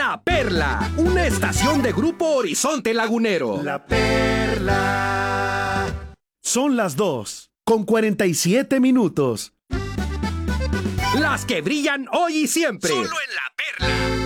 La Perla, una estación de Grupo Horizonte Lagunero. La Perla. Son las 2:47. Las que brillan hoy y siempre. Solo en La Perla.